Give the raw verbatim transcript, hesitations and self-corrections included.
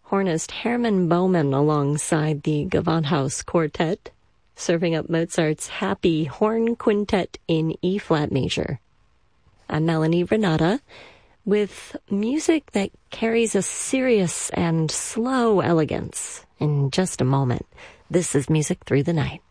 hornist Hermann Baumann alongside the Gewandhaus Quartet, serving up Mozart's Happy Horn Quintet in E-flat major. I'm Melanie Renata, with music that carries a serious and slow elegance. In just a moment, this is Music Through the Night.